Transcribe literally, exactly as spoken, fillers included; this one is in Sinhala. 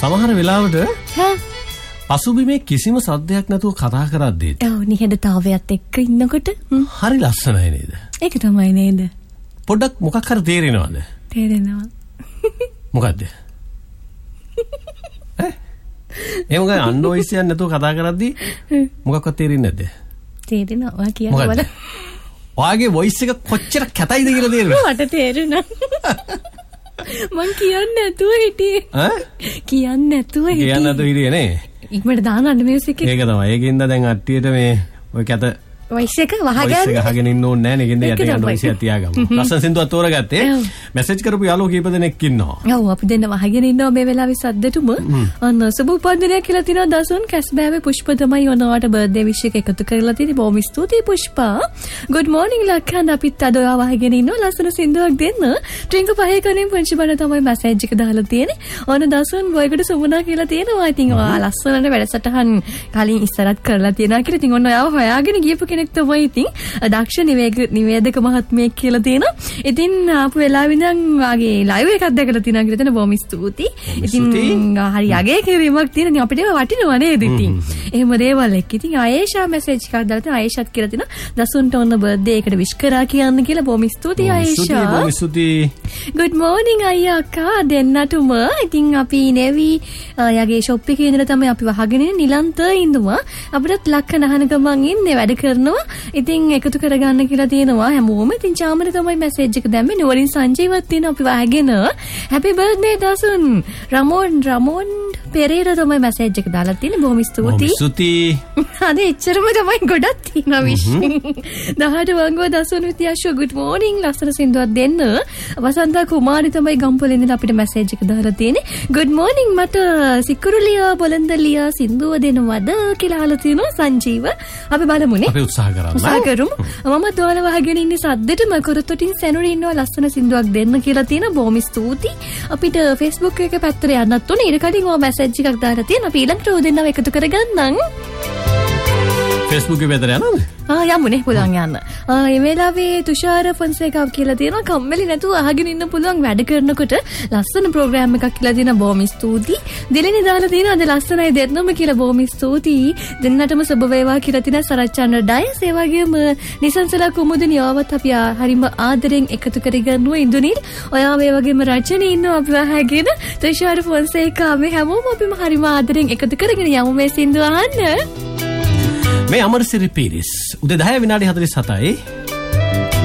සමහර වෙලාවට හා පසුබිමේ කිසිම සද්දයක් නැතුව කතා කරද්දී ඔව් නිහඬතාවයත් එක්ක ඉන්නකොට හරි ලස්සනයි නේද? ඒක තමයි නේද? පොඩ්ඩක් මොකක් හරි තේරෙනවද? තේරෙනවා. මොකද්ද? ඈ? ඒ මොකද අන්වොයිසියක් නැතුව කතා කරද්දී මොකක්වත් තේරෙන්නේ නැද්ද? තේරෙනවා. ඔයා කියනවා බලන්න. ඔයාගේ වොයිස් එක කොච්චර කැතයිද කියලා තේරෙනවා. මට තේරුණා. මං කියන්නේ නැතුව හිටියේ. ඈ? කියන්නේ නැතුව හිටියේ. කියන්නේ නැතුව හිටියේ නේ? ඉක්මනට දාන්න අන්න මියුසික් එක. ඒක තමයි. ඒකින්ද දැන් අට්ටියට මේ ඔය කැත වොයිස් එක වහගන්න. වොයිස් එක අහගෙන ඉන්න ඕනේ නැහැ නේ. ඒකින්ද යට ගන්න වොයිස් එක තියාගමු. ලස්සන සින්දුවක් තෝරගත්තේ. මෙසේජ් කරපු යාළුවෝ කීප දෙනෙක් ඉන්නවා. ඔව් අපි දෙන්න වහගෙන ඉන්නවා මේ වෙලාවේ සද්දෙටම. අන්න සුබ උපන්දිනයක් කියලා තිනවා දසුන් කැස්බෑවේ පුෂ්ප තමයි ඔනවට බර්ත්ඩේ විශ් එක එකතු කරලා තියෙන්නේ. බොහොම ස්තුතියි පුෂ්පා. good morning ලක්කන් අපිත් අද ඔයා වහගෙන ඉන්නවා ලස්සන සින්දුවක් දෙන්න. ට්‍රින්කු පහේ කරින් පුංචි බණ තමයි මෙසේජ් එක දාලා තියෙන්නේ. ඔන්න දසුන් බොයකට සුමුණා කියලා තියෙනවා. ඉතින් ඔයා ලස්සනට වැඩසටහන් කලින් ඉස්සරත් කරලා තියෙනවා කියලා. ඉතින් ඔන්න ඔයාව හොයාගෙන ගියපු කෙනෙක් තමයි ඉතින් දක්ෂ නිවේදක මහත්මයෙක් කියලා තියෙනවා. ඉතින් ආපු වෙලාවෙ ඉඳන් වාගේ ලයිව් එකක් දැකලා තියෙනවා කියලා තියෙන බොහොම ස්තුතියි. ඉතින් හරි යගේ කිරීමක් තියෙන අපිට ඒව වටිනවා නේද ඉතින්. එහෙම දේවල් එක්ක. ඉතින් ආයේෂා මෙසේජ් එකක් දාලා තියෙනවා. ආයේෂාත් කියලා තියෙනවා දසුන්ට ඔන්න බර්ත්ඩේ එකට විශ් කරා කියන්න කියලා බොහොම ස්තුතියි ආයේෂා. බොහොම ස්තුතියි. good morning අයියා අක්කා දෙන්නටම. ඉතින් අපි නේවි යගේ ෂොප් එකේ ඉඳලා තමයි අපි වහගෙන ඉන්නේ නිලන්ත ඉඳුවා. අපිටත් ලක්ක නහන ගමන් ඉන්නේ වැඩ කරනවා. ඉතින් එකතු කරගන්න කියලා තියෙනවා හැමෝම. ඉතින් චාමර තමයි මෙසේජ් එක දැම්මේ. නුවරින් සංජීවත් තියෙන අපි වහගෙන happy birthday දසුන්. රමෝන් රමෝන් පෙරේරා තමයි මෙසේජ් එක දාලා තියෙන්නේ. බොහොම ස්තුතියි. බොහොම ස්තුතියි. අද එච්චරම තමයි ගොඩක් තියෙනවා විශ්. දහට වංගුව දසුන් විද්‍යාශෝ good morning ලස්සන සින්දුවක් දෙන්න. වසන්තා කුමාරි තමයි ගම්පොලේ ඉඳලා අපිට මෙසේජ් එක දාලා තියෙන්නේ. good morning මට සිකුරුලියා බොලන්දලියා සින්දුව දෙනවද කියලා අහලා තියෙනවා සංජීව. අපි බලමුනේ. අපි උත්සාහ කරමු. උත්සාහ කරමු. මම දෝල වහගෙන ඉන්නේ සද්දෙටම කොරතොටින් සෙනුරි ඉන්නවා ලස්සන සින්දුවක් දෙන්න කියලා තියෙනවා. බොහොම ස්තුතියි. අපිට Facebook එකේ පැත්තට යන්නත් උනේ. ඊට කලින් ඔය මෙසේජ් එකක් දාලා තියෙනවා. අපි ඊළඟට උ දෙන්නව එකතු කරගන්නම්. Facebook එකේ පැත්තට යනවද? ආ යමුනේ පුළුවන් යන්න. ආ මේ වෙලාවේ තුෂාර ෆොන්සේකා කියලා තියෙනවා කම්මැලි නැතුව අහගෙන ඉන්න පුළුවන් වැඩ කරනකොට ලස්සන ප්‍රෝග්‍රෑම් එකක් කියලා තියෙනවා. බොහොම ස්තුතියි. දෙලෙනි දාලා තියෙනවා අද ලස්සනයි දෙන්නම කියලා බොහොම ස්තුතියි. දෙන්නටම සුබ වේවා කියලා තියෙනවා සරච්චන්ද්‍ර ඩයස්. ඒ වගේම නිසංසලා කුමුදිනි යවවත් අපි හරිම ආදරෙන් එකතු කරගන්නවා ඉන්දුනීල්. ඔයා මේ වගේම රචනී ඉන්නවා අපි වහගෙන තුෂාර ෆොන්සේකා මේ හැමෝම අපිම හරිම ආදරෙන් එකතු කරගෙන යමු මේ සින්දුව අහන්න. මේ අමරසිරි පීරිස් උදේ දහය විනාඩි හතළිස් හතයි